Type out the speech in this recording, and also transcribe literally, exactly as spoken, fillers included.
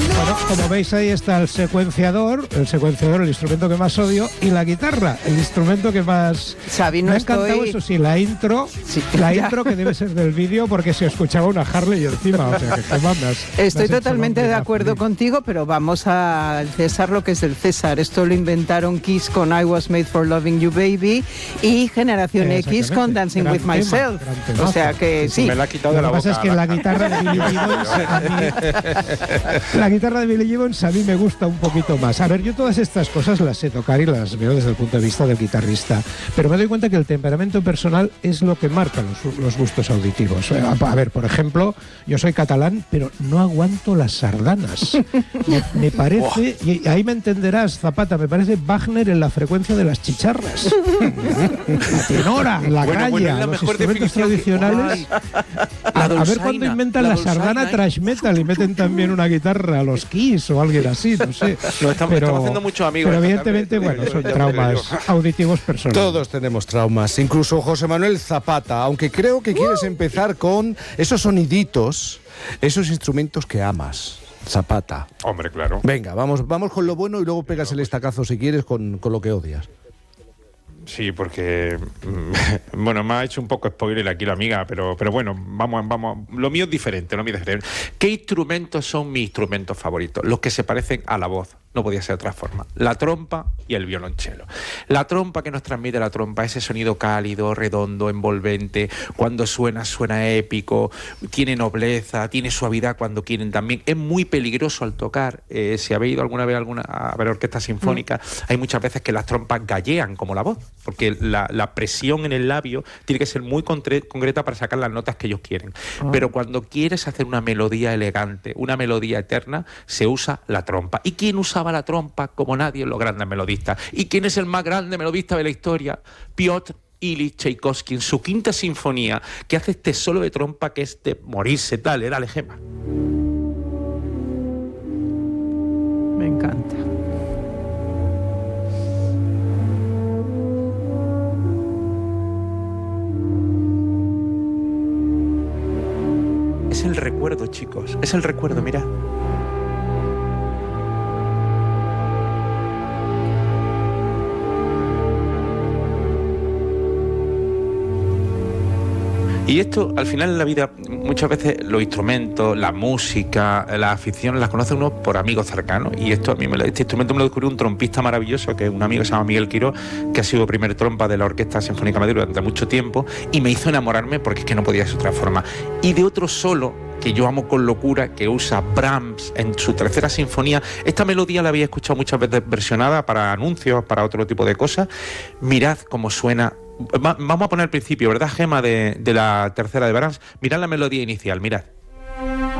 Bueno, como veis ahí está el secuenciador, el secuenciador, el instrumento que más odio, y la guitarra, el instrumento que más... Xavi, no me ha encantado estoy... eso sí, la intro, sí, la ya. intro que debe ser del vídeo porque se escuchaba una Harley encima, o sea que te mandas. Estoy totalmente de acuerdo feliz. contigo, pero vamos al César lo que es del César. Esto lo inventaron Kiss con I Was Made for Loving You Baby y Generación X con Dancing gran with tema, Myself. O sea que sí. Me la ha quitado de lo la que pasa boca, es que la, la guitarra de Billy Gibbons a mí, la guitarra de Billy Gibbons a mí me gusta un poquito más. A ver, yo todas estas cosas las sé tocar y las veo desde el punto de vista del guitarrista, pero me doy cuenta que el temperamento personal es lo que marca los, los gustos auditivos. A ver, por ejemplo, yo soy catalán, pero no aguanto las sardanas. Me, me parece, y ahí me entenderás, Zapata, me parece Wagner en la frecuencia de las chicharras. La tenora, la bueno, calle, bueno, los instrumentos tradicionales. A, a ver cuándo inventan la, la sardana thrash metal y meten también una guitarra a los Kiss o alguien así, no sé. No, estamos, pero, estamos haciendo muchos amigos. Pero evidentemente, bueno, son traumas auditivos personales. Todos tenemos traumas, incluso José Manuel Zapata, aunque creo que quieres empezar con esos soniditos, esos instrumentos que amas. Zapata. Hombre, claro. Venga, vamos, vamos con lo bueno y luego pegas el estacazo si quieres con, con lo que odias. Sí, porque bueno, me ha hecho un poco spoiler aquí la amiga, pero, pero bueno, vamos, vamos. Lo mío es diferente, lo mío es diferente. ¿Qué instrumentos son mis instrumentos favoritos? Los que se parecen a la voz. No podía ser de otra forma. La trompa y el violonchelo. La trompa que nos transmite la trompa, ese sonido cálido, redondo, envolvente, cuando suena, suena épico, tiene nobleza, tiene suavidad cuando quieren también. Es muy peligroso al tocar. Eh, si habéis ido alguna vez alguna, a ver orquesta sinfónica, mm. hay muchas veces que las trompas gallean como la voz, porque la, la presión en el labio tiene que ser muy concreta para sacar las notas que ellos quieren. Oh. Pero cuando quieres hacer una melodía elegante, una melodía eterna, se usa la trompa. ¿Y quién usaba la trompa como nadie en los grandes melodistas? ¿Y quién es el más grande melodista de la historia? Piotr Ilich Tchaikovsky, en su quinta sinfonía, que hace este solo de trompa que es de morirse. Dale, dale, Gemma. Me encanta. Es el recuerdo, chicos, es el recuerdo, mirad. Y esto, al final en la vida, muchas veces los instrumentos, la música, las aficiones, las conoce uno por amigos cercanos. Y esto a mí me lo, este instrumento me lo descubrió un trompista maravilloso, que es un amigo que se llama Miguel Quiró, que ha sido primer trompa de la Orquesta Sinfónica de Madrid durante mucho tiempo, y me hizo enamorarme porque es que no podía ser de otra forma. Y de otro solo, que yo amo con locura, que usa Brahms en su tercera sinfonía. Esta melodía la había escuchado muchas veces versionada para anuncios, para otro tipo de cosas. Mirad cómo suena. Va, vamos a poner el principio, ¿verdad, Gema, de, de la tercera de Brahms? Mirad la melodía inicial, mirad.